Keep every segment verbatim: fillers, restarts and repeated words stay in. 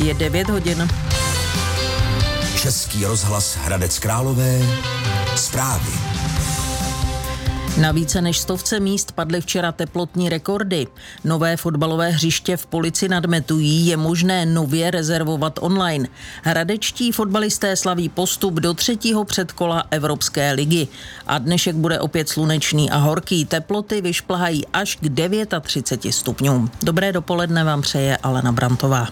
Je devět hodin. Český rozhlas Hradec Králové. Zprávy. Na více než stovce míst padly včera teplotní rekordy. Nové fotbalové hřiště v Polici nad Metují je možné nově rezervovat online. Hradečtí fotbalisté slaví postup do třetího předkola Evropské ligy. A dnešek bude opět slunečný a horký. Teploty vyšplhají až k třiceti devíti stupňům. Dobré dopoledne vám přeje Alena Brantová.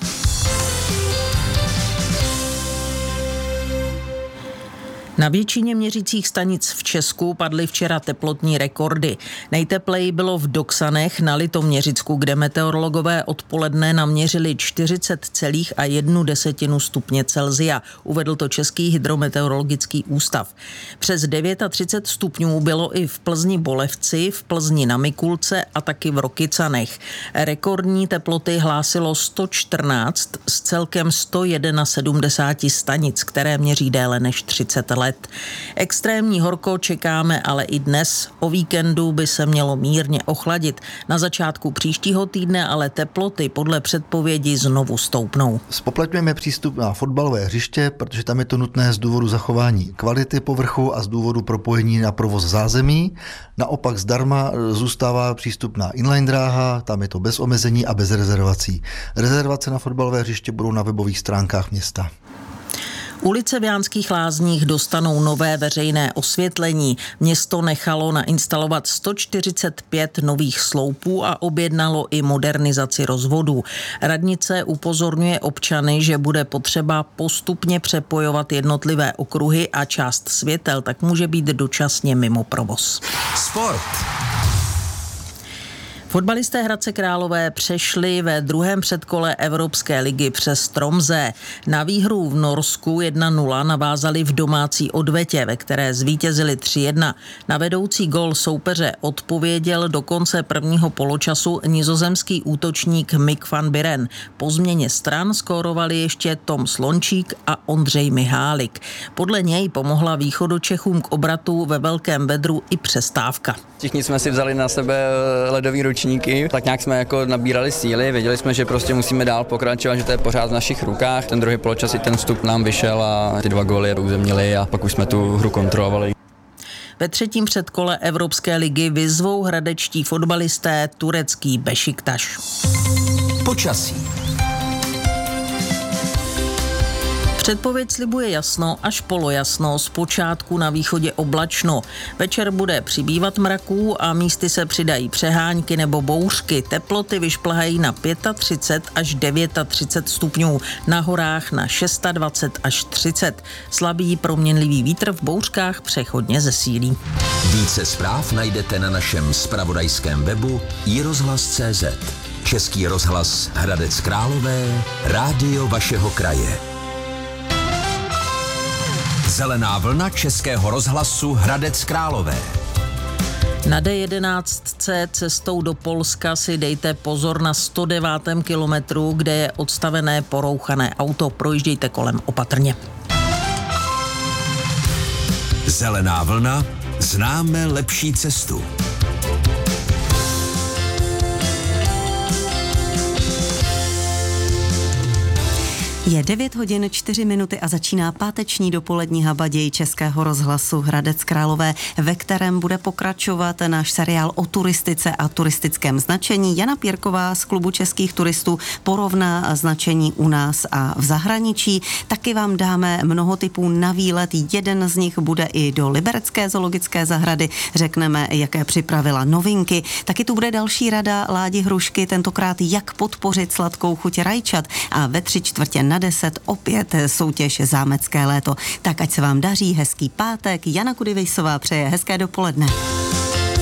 Na většině měřicích stanic v Česku padly včera teplotní rekordy. Nejtepleji bylo v Doksanech na Litoměřicku, kde meteorologové odpoledne naměřili čtyřicet celá jedna desetina stupně Celsia, uvedl to Český hydrometeorologický ústav. Přes třicet devět stupňů bylo i v Plzni Bolevci, v Plzni na Mikulce a taky v Rokycanech. Rekordní teploty hlásilo sto čtrnáct z celkem sto sedmdesát jedna stanic, které měří déle než třicet let. Extrémní horko čekáme ale i dnes. O víkendu by se mělo mírně ochladit. Na začátku příštího týdne ale teploty podle předpovědi znovu stoupnou. Zpoplatňujeme přístup na fotbalové hřiště, protože tam je to nutné z důvodu zachování kvality povrchu a z důvodu propojení na provoz zázemí. Naopak zdarma zůstává přístup na inline dráha, tam je to bez omezení a bez rezervací. Rezervace na fotbalové hřiště budou na webových stránkách města. Ulice v Jánských Lázních dostanou nové veřejné osvětlení. Město nechalo nainstalovat sto čtyřicet pět nových sloupů a objednalo i modernizaci rozvodů. Radnice upozorňuje občany, že bude potřeba postupně přepojovat jednotlivé okruhy a část světel tak může být dočasně mimo provoz. Sport. Fotbalisté Hradce Králové přešli ve druhém předkole Evropské ligy přes Tromsø. Na výhru v Norsku jedna nula navázali v domácí odvetě, ve které zvítězili tři jedna. Na vedoucí gól soupeře odpověděl do konce prvního poločasu nizozemský útočník Mick van Buren. Po změně stran skórovali ještě Tom Slončík a Ondřej Mihálik. Podle něj pomohla východočechům k obratu ve velkém vedru i přestávka. Všichni jsme si vzali na sebe ledový ručníky, tak nějak jsme jako nabírali síly, věděli jsme, že prostě musíme dál pokračovat, že to je pořád v našich rukách. Ten druhý poločas i ten vstup nám vyšel a ty dva góly uzemnili a pak už jsme tu hru kontrolovali. Ve třetím předkole Evropské ligy vyzvou hradečtí fotbalisté turecký Bešiktaš. Počasí. Předpověď slibuje jasno až polojasno, zpočátku na východě oblačno. Večer bude přibývat mraků a místy se přidají přehánky nebo bouřky. Teploty vyšplhají na třicet pět až třicet devět stupňů, na horách na dvacet šest až třicet. Slabý proměnlivý vítr v bouřkách přechodně zesílí. Více zpráv najdete na našem zpravodajském webu i rozhlas tečka cé zet. Český rozhlas Hradec Králové, rádio vašeho kraje. Zelená vlna Českého rozhlasu Hradec Králové. Na dé jedenáct cé cestou do Polska si dejte pozor na sto devátém kilometru, kde je odstavené porouchané auto. Projíždějte kolem opatrně. Zelená vlna, známe lepší cestu. Je devět hodin čtyři minuty a začíná páteční dopolední habaděj Českého rozhlasu Hradec Králové, ve kterém bude pokračovat náš seriál o turistice a turistickém značení. Jana Pěrková z Klubu českých turistů porovná značení u nás a v zahraničí. Taky vám dáme mnoho typů na výlet. Jeden z nich bude i do Liberecké zoologické zahrady. Řekneme, jaké připravila novinky. Taky tu bude další rada Ládi Hrušky, tentokrát jak podpořit sladkou chuť rajčat. A ve tři čtvrtě na deset opět soutěž Zámecké léto. Tak ať se vám daří, hezký pátek. Jana Kudivejsová přeje hezké dopoledne.